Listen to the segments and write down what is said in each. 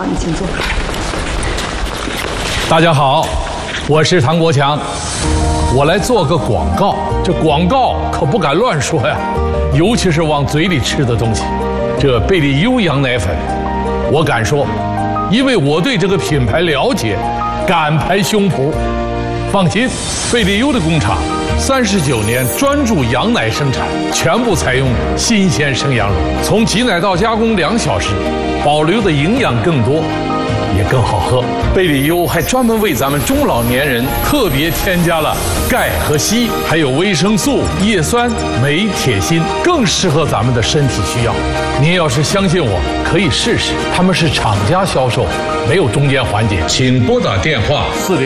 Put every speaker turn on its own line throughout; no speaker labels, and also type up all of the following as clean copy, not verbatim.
好，你请坐。
大家好，我是唐国强，我来做个广告。这广告可不敢乱说呀，尤其是往嘴里吃的东西。这贝利优羊奶粉，我敢说，因为我对这个品牌了解，敢拍胸脯。放心，贝利优的工厂39年专注羊奶生产，全部采用新鲜生羊乳，从挤奶到加工2小时，保留的营养更多，也更好喝。贝利优还专门为咱们中老年人特别添加了钙和硒，还有维生素、叶酸、镁、铁、锌，更适合咱们的身体需要。您要是相信我，可以试试。他们是厂家销售，没有中间环节。请拨打电话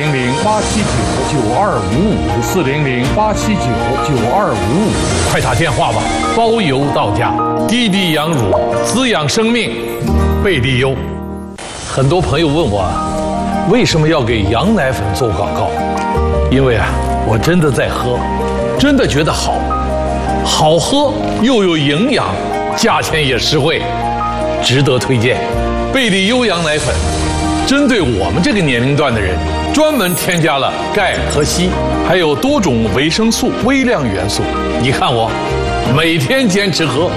400-879-9255，400-879-9255，快打电话吧，包邮到家。滴滴羊乳，滋养生命，贝利优。很多朋友问我，为什么要给羊奶粉做广告？因为我真的在喝，真的觉得好喝又有营养，价钱也实惠，值得推荐。贝利优羊奶粉针对我们这个年龄段的人，专门添加了钙和硒，还有多种维生素、微量元素。你看我每天坚持喝。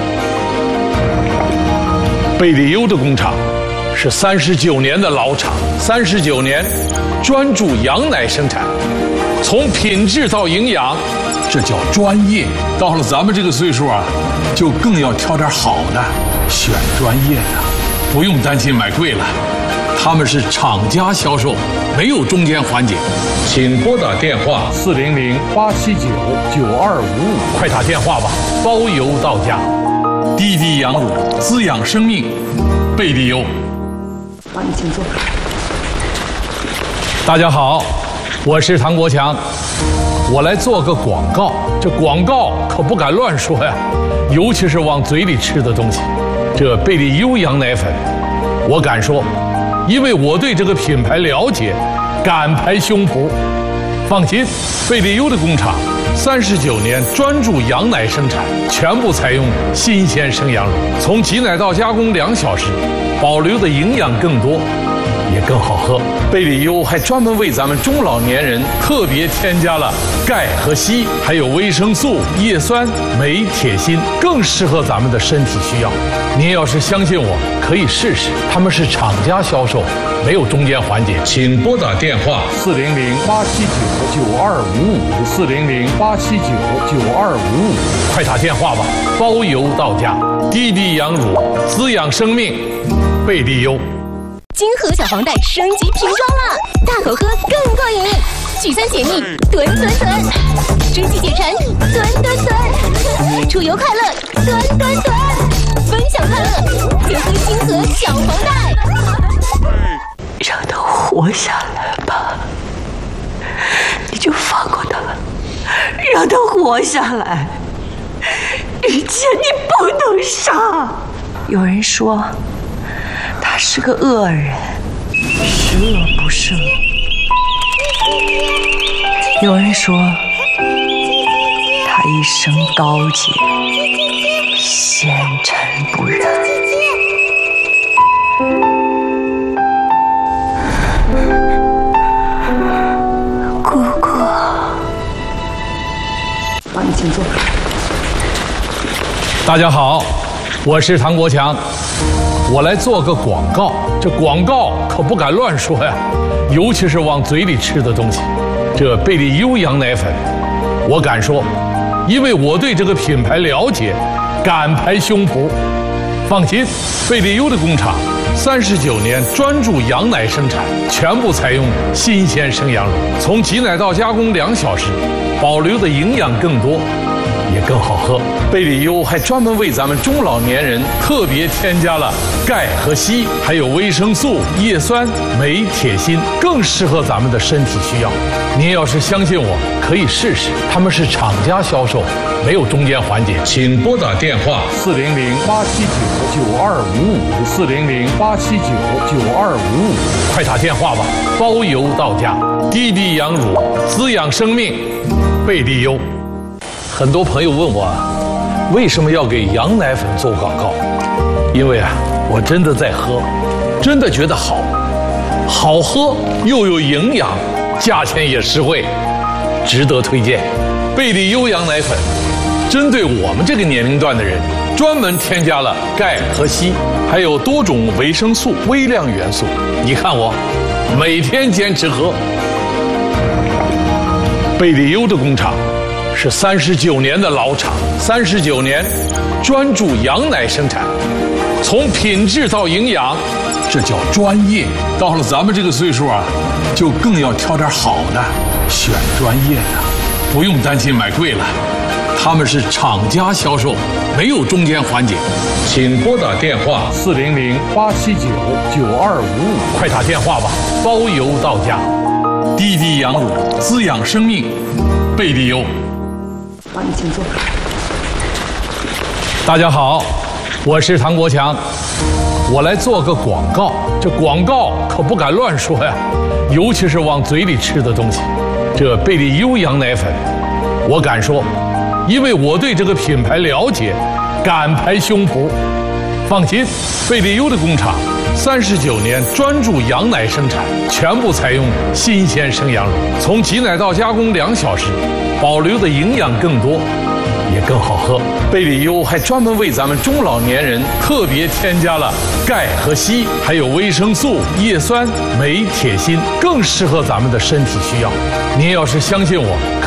贝利优的工厂是39年的老厂，39年专注羊奶生产，从品质到营养，这叫专业。到了咱们这个岁数就更要挑点好的，选专业的，不用担心买贵了。他们是厂家销售，没有中间环节。请拨打电话400-879-9255，快打电话吧，包邮到家。滴滴羊乳，滋养生命，贝利优。
好，你请坐。
大家好，我是唐国强，我来做个广告。这广告可不敢乱说呀，尤其是往嘴里吃的东西。这贝利优羊奶粉，我敢说，因为我对这个品牌了解，敢拍胸脯。放心，贝利优的工厂39年专注羊奶生产，全部采用新鲜生羊乳，从挤奶到加工2小时，保留的营养更多，也更好喝。贝利优还专门为咱们中老年人特别添加了钙和硒，还有维生素、叶酸、镁、铁、锌，更适合咱们的身体需要。您要是相信我，可以试试。他们是厂家销售，没有中间环节。请拨打电话400-879-9255，400-879-9255，快打电话吧，包邮到家。滴滴羊乳，滋养生命，贝利优。
金河小黄袋升级瓶装了，大口喝更过瘾，聚餐解腻，吨吨吨，蒸汽解馋，吨吨吨，出游快乐，吨吨吨，分享快乐，就喝金河小黄袋。
让他活下来吧，你就放过他，让他活下来。雨姐，你不能杀。有人说他是个恶人，十恶不赦。有人说他一生高洁，纤尘不染。姑姑，
好，你请坐。
大家好，我是唐国强，我来做个广告。这广告可不敢乱说呀，尤其是往嘴里吃的东西。这贝利优羊奶粉，我敢说，因为我对这个品牌了解，敢拍胸脯。放心，贝利优的工厂39年专注羊奶生产，全部采用新鲜生羊乳，从挤奶到加工2小时，保留的营养更多，也更好喝。贝利优还专门为咱们中老年人特别添加了钙和硒，还有维生素、叶酸、镁、铁、锌，更适合咱们的身体需要。您要是相信我，可以试试。他们是厂家销售，没有中间环节。请拨打电话400-879-9255，400-879-9255，快打电话吧，包邮到家。滴滴羊乳，滋养生命，贝利优。很多朋友问我，为什么要给羊奶粉做广告？因为我真的在喝， 真的觉得好喝又有营养，价钱也实惠，值得推荐。贝利优羊奶粉针对我们这个年龄段的人，专门添加了钙和硒，还有多种维生素、微量元素。你看我每天坚持喝。贝利优的工厂是39年的老厂，39年专注羊奶生产，从品质到营养，这叫专业。到了咱们这个岁数啊，就更要挑点好的，选专业的，不用担心买贵了。他们是厂家销售，没有中间环节。请拨打电话400-879-9255，快打电话吧，包邮到家。滴滴羊乳滋养生命，贝利优。
帮你请坐。
大家好，我是唐国强，我来做个广告。这广告可不敢乱说呀，尤其是往嘴里吃的东西。这贝利优羊奶粉，我敢说，因为我对这个品牌了解，敢拍胸脯。放心，贝利优的工厂39年专注羊奶生产，全部采用新鲜生羊乳，从挤奶到加工2小时，保留的营养更多，也更好喝。贝利优还专门为咱们中老年人特别添加了钙和硒，还有维生素、叶酸、镁、铁、锌，更适合咱们的身体需要。您要是相信我，